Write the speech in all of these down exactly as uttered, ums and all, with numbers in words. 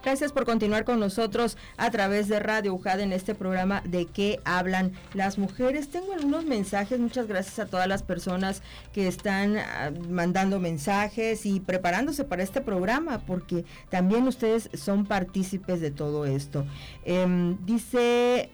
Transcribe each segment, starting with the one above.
Gracias por continuar con nosotros a través de Radio UJAD en este programa ¿De qué hablan las mujeres? Tengo algunos mensajes, muchas gracias a todas las personas que están uh, mandando mensajes y preparándose para este programa, porque también ustedes son partícipes de todo esto. Eh, dice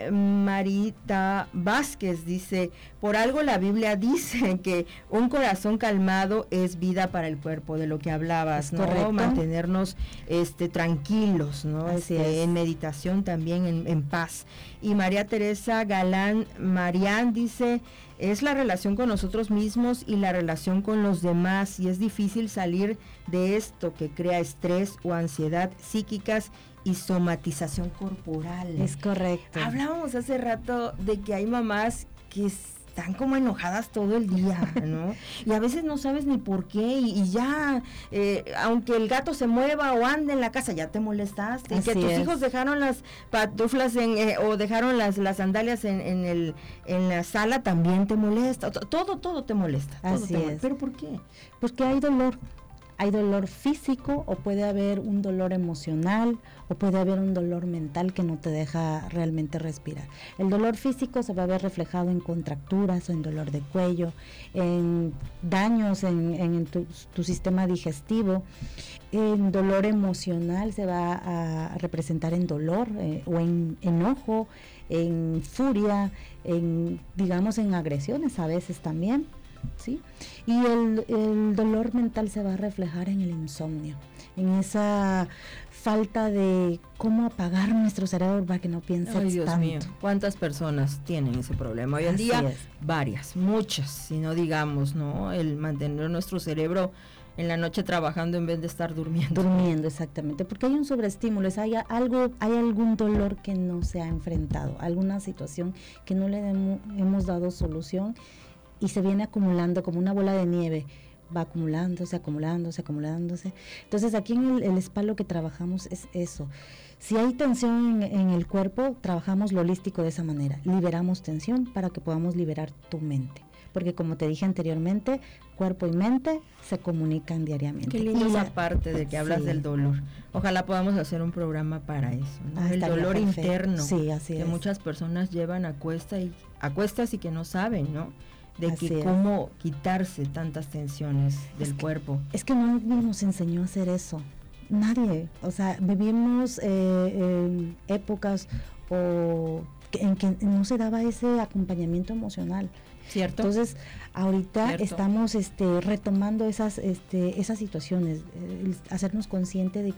Marita Vázquez, dice, por algo la Biblia dice que un corazón calmado es vida para el cuerpo, de lo que hablabas, ¿no? Correcto. Mantenernos este, tranquilos, ¿no? Así Este, es. en meditación también, en, en paz. Y María Teresa Galán Marián dice, es la relación con nosotros mismos y la relación con los demás, y es difícil salir de esto que crea estrés o ansiedad psíquicas y somatización corporal. Es correcto. Hablábamos hace rato de que hay mamás que están como enojadas todo el día, ¿no? Y a veces no sabes ni por qué, y, y ya, eh, aunque el gato se mueva o ande en la casa, ya te molestaste. Así y que tus es. hijos dejaron las pantuflas en, eh, o dejaron las, las sandalias en, en, el, en la sala, también te molesta. Todo, todo te molesta. Todo Así te molesta. es. ¿Pero por qué? Porque hay dolor. Hay dolor físico, o puede haber un dolor emocional, o puede haber un dolor mental que no te deja realmente respirar. El dolor físico se va a ver reflejado en contracturas, en dolor de cuello, en daños en, en tu, tu sistema digestivo. El dolor emocional se va a representar en dolor eh, o en enojo, en furia, en, digamos, en agresiones a veces también. ¿Sí? Y el, el dolor mental se va a reflejar en el insomnio, en esa falta de cómo apagar nuestro cerebro para que no pienses Ay, Dios tanto. mío, ¿cuántas personas tienen ese problema? Hoy en Así día, es. varias, muchas, si no digamos, ¿no? El mantener nuestro cerebro en la noche trabajando en vez de estar durmiendo. Durmiendo, exactamente, porque hay un sobreestímulo, es, hay algo, hay algún dolor que no se ha enfrentado, alguna situación que no le demo, hemos dado solución, y se viene acumulando como una bola de nieve, va acumulándose, acumulándose, acumulándose. Entonces aquí en el, el spa lo que trabajamos es eso. Si hay tensión en, en el cuerpo, trabajamos lo holístico de esa manera, liberamos tensión para que podamos liberar tu mente. Porque como te dije anteriormente, cuerpo y mente se comunican diariamente. Qué lindo y esa la, parte de que hablas sí. del dolor. Ojalá podamos hacer un programa para eso, ¿no? Ah, El dolor perfecto. interno, sí, así que es. muchas personas llevan a cuesta y a cuestas y que no saben, ¿no? De Así que es. cómo quitarse tantas tensiones del Es que, cuerpo. Es que nadie nos enseñó a hacer eso. Nadie. O sea, vivimos eh, eh, épocas o que, en que no se daba ese acompañamiento emocional. ¿Cierto? Entonces, ahorita ¿Cierto? estamos este, retomando esas, este, esas situaciones, eh, hacernos consciente de